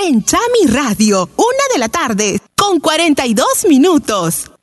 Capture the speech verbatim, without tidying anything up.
en Chami Radio, una de la tarde, con cuarenta y dos minutos.